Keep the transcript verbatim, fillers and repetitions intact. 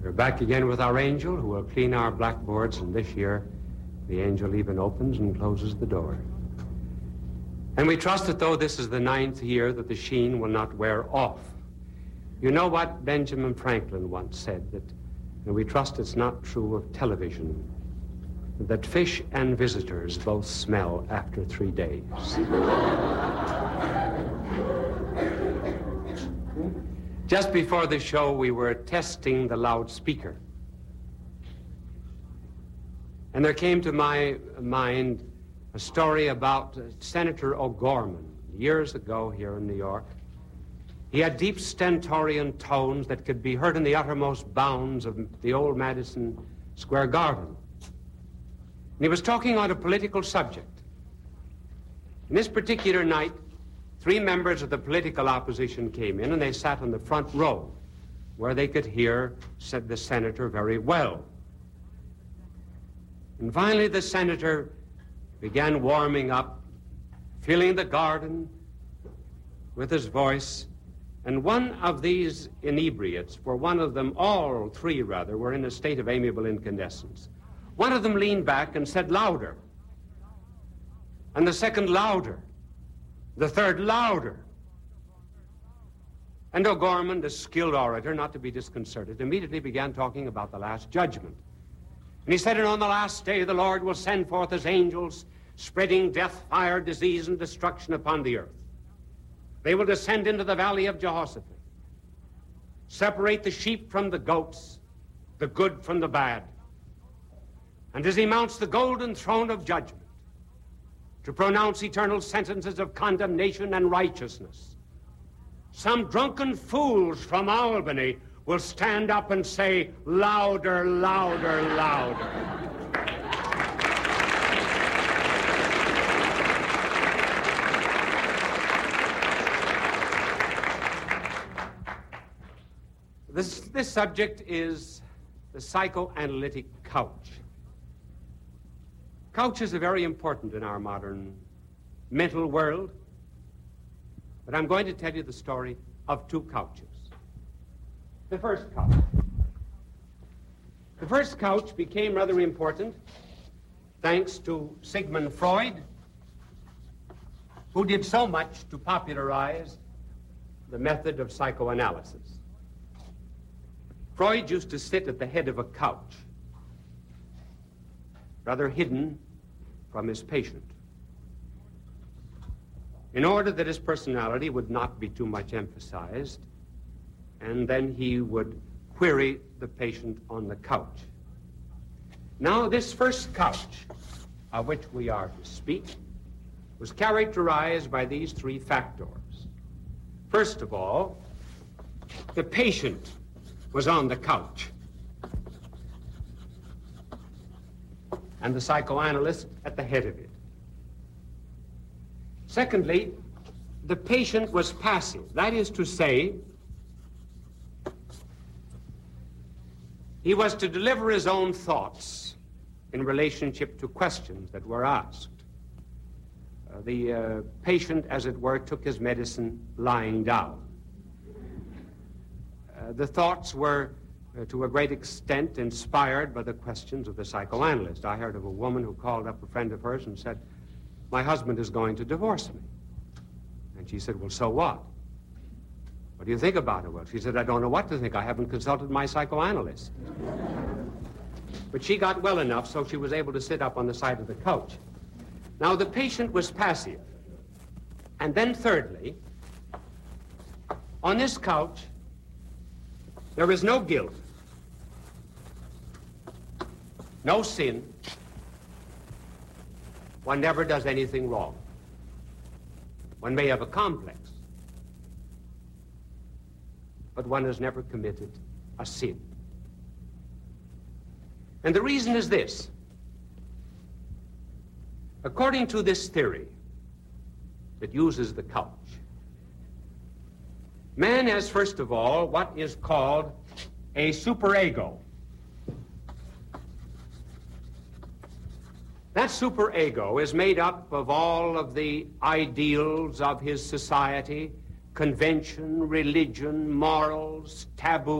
We're back again with our angel who will clean our blackboards, and this year the angel even opens and closes the door. And we trust that though this is the ninth year that the sheen will not wear off. You know what Benjamin Franklin once said, that, and we trust it's not true of television, that fish and visitors both smell after three days. Just before the show, we were testing the loudspeaker. And there came to my mind a story about uh, Senator O'Gorman years ago here in New York. He had deep stentorian tones that could be heard in the uttermost bounds of the old Madison Square Garden. And he was talking on a political subject. And this particular night, three members of the political opposition came in, and they sat on the front row where they could hear the senator very well. And finally, the senator began warming up, filling the garden with his voice. And one of these inebriates, for one of them, all three rather, were in a state of amiable incandescence. One of them leaned back and said louder. And the second louder. The third louder. And O'Gorman, the skilled orator, not to be disconcerted, immediately began talking about the last judgment. And he said, and on the last day the Lord will send forth his angels, spreading death, fire, disease, and destruction upon the earth. They will descend into the valley of Jehoshaphat, separate the sheep from the goats, the good from the bad. And as he mounts the golden throne of judgment, to pronounce eternal sentences of condemnation and righteousness, some drunken fools from Albany will stand up and say, louder, louder, louder. This, this subject is the psychoanalytic couch. Couches are very important in our modern mental world, but I'm going to tell you the story of two couches. The first couch. The first couch became rather important thanks to Sigmund Freud, who did so much to popularize the method of psychoanalysis. Freud used to sit at the head of a couch, rather hidden from his patient, in order that his personality would not be too much emphasized, and then he would query the patient on the couch. Now, this first couch, of which we are to speak, was characterized by these three factors. First of all, the patient was on the couch, and the psychoanalyst at the head of it. Secondly, the patient was passive. That is to say, he was to deliver his own thoughts in relationship to questions that were asked. Uh, the uh, patient, as it were, took his medicine lying down. Uh, the thoughts were Uh, to a great extent inspired by the questions of the psychoanalyst. I heard of a woman who called up a friend of hers and said, my husband is going to divorce me. And she said, well, so what? What do you think about it? Well, she said, I don't know what to think. I haven't consulted my psychoanalyst. But she got well enough so she was able to sit up on the side of the couch. Now, the patient was passive. And then thirdly, on this couch, there is no guilt, no sin. One never does anything wrong. One may have a complex, but one has never committed a sin. And the reason is this. According to this theory that uses the couch, man has, first of all, what is called a superego. That superego is made up of all of the ideals of his society, convention, religion, morals, taboo.